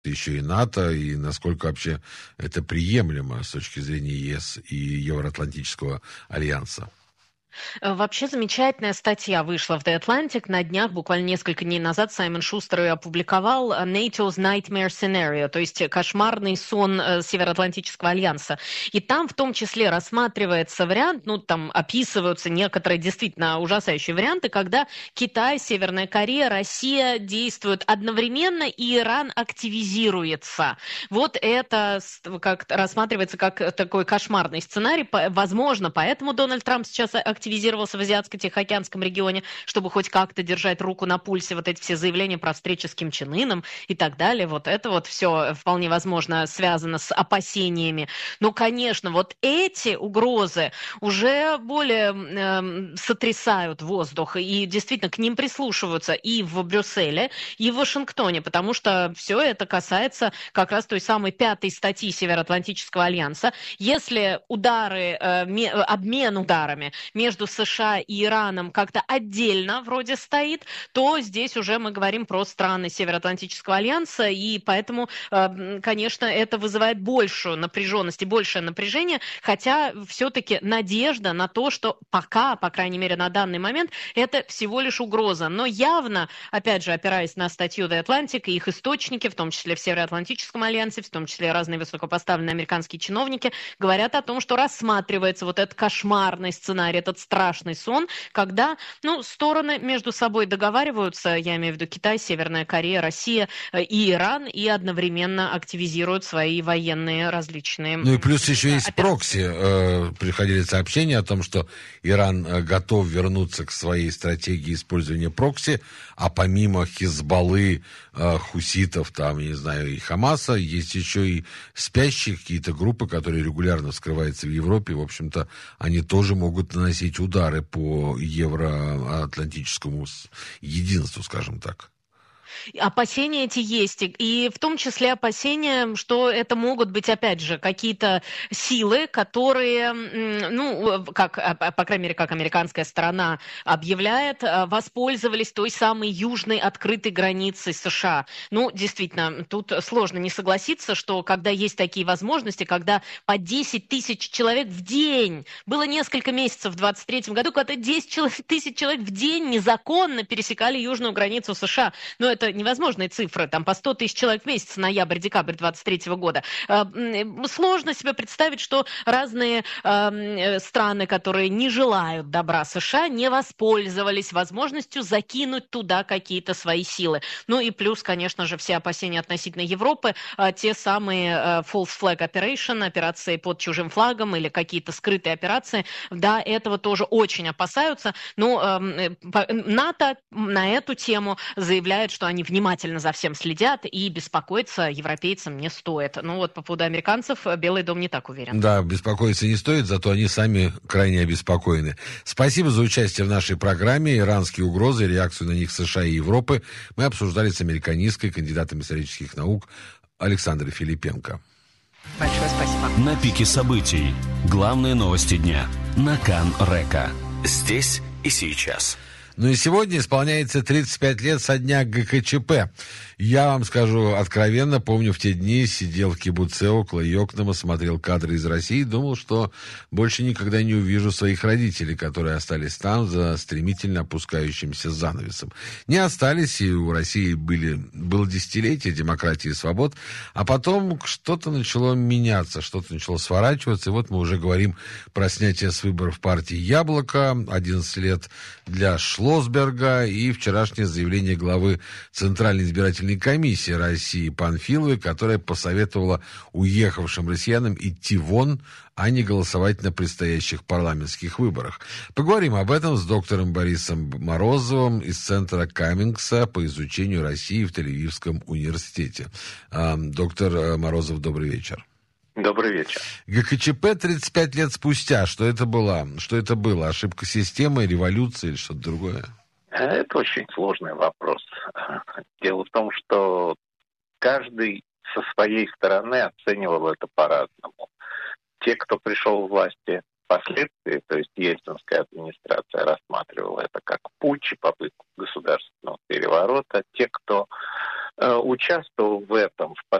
еще и НАТО, и насколько вообще это приемлемо с точки зрения ЕС и Евроатлантического альянса. Вообще замечательная статья вышла в The Atlantic на днях, буквально несколько дней назад Саймон Шустер ее опубликовал, NATO's Nightmare Scenario, то есть кошмарный сон Североатлантического альянса. И там в том числе рассматривается вариант, там описываются некоторые действительно ужасающие варианты, когда Китай, Северная Корея, Россия действуют одновременно, и Иран активизируется. Вот это рассматривается как такой кошмарный сценарий. Возможно, поэтому Дональд Трамп сейчас активизировался в Азиатско-Тихоокеанском регионе, чтобы хоть как-то держать руку на пульсе, вот эти все заявления про встречи с Ким Чен Ыном и так далее. Вот это вот все вполне возможно связано с опасениями. Но, конечно, вот эти угрозы уже более сотрясают воздух, и действительно к ним прислушиваются и в Брюсселе, и в Вашингтоне, потому что все это касается как раз той самой 5-й статьи Североатлантического альянса. Если обмен ударами между США и Ираном как-то отдельно вроде стоит, то здесь уже мы говорим про страны Североатлантического альянса, и поэтому, конечно, это вызывает большую напряженность и большее напряжение, хотя все-таки надежда на то, что пока, по крайней мере на данный момент, это всего лишь угроза. Но явно, опять же, опираясь на статью The Atlantic и их источники, в том числе в Североатлантическом альянсе, в том числе разные высокопоставленные американские чиновники, говорят о том, что рассматривается вот этот кошмарный сценарий, этот страшный сон, когда, стороны между собой договариваются, я имею в виду Китай, Северная Корея, Россия и Иран, и одновременно активизируют свои военные различные Ну и плюс еще есть операции. прокси. Приходили сообщения о том, что Иран готов вернуться к своей стратегии использования прокси, а помимо Хизбаллы, хуситов, и Хамаса, есть еще и спящие какие-то группы, которые регулярно вскрываются в Европе. В общем-то, они тоже могут наносить удары по евроатлантическому единству, скажем так. Опасения эти есть, и в том числе опасения, что это могут быть, опять же, какие-то силы, которые, по крайней мере, как американская сторона объявляет, воспользовались той самой южной открытой границей США. Действительно, тут сложно не согласиться, что когда есть такие возможности, когда по 10 тысяч человек в день, было несколько месяцев в 2023 году, когда 10 тысяч человек в день незаконно пересекали южную границу США. Но это невозможные цифры, там по 100 тысяч человек в месяц, ноябрь-декабрь 2023 года. Сложно себе представить, что разные страны, которые не желают добра США, не воспользовались возможностью закинуть туда какие-то свои силы. И плюс, конечно же, все опасения относительно Европы, те самые false flag operation, операции под чужим флагом или какие-то скрытые операции, да, этого тоже очень опасаются. НАТО на эту тему заявляет, что они внимательно за всем следят, и беспокоиться европейцам не стоит. По поводу американцев Белый дом не так уверен. Да, беспокоиться не стоит, зато они сами крайне обеспокоены. Спасибо за участие в нашей программе. Иранские угрозы и реакцию на них США и Европы мы обсуждали с американисткой, кандидатом исторических наук Александрой Филипенко. Большое спасибо. На пике событий. Главные новости дня. На Кан-Река. Здесь и сейчас. И сегодня исполняется 35 лет со дня ГКЧП. Я вам скажу откровенно, помню, в те дни сидел в кибуце около Йокнама, смотрел кадры из России, думал, что больше никогда не увижу своих родителей, которые остались там за стремительно опускающимся занавесом. Не остались, и у России было десятилетие демократии и свобод, а потом что-то начало меняться, что-то начало сворачиваться, и вот мы уже говорим про снятие с выборов партии «Яблоко», 11 лет для Шлосберга и вчерашнее заявление главы Центральной избирательной комиссии России Панфиловой, которая посоветовала уехавшим россиянам идти вон, а не голосовать на предстоящих парламентских выборах. Поговорим об этом с доктором Борисом Морозовым из Центра Каммингса по изучению России в Тель-Авивском университете. Доктор Морозов, добрый вечер. Добрый вечер. ГКЧП 35 лет спустя. Что это было? Что это было? Ошибка системы, революция или что-то другое? Это очень сложный вопрос. Дело в том, что каждый со своей стороны оценивал это по-разному. Те, кто пришел к власти впоследствии, то есть ельцинская администрация рассматривала это как путч и попытку государственного переворота. Те, кто участвовал в этом в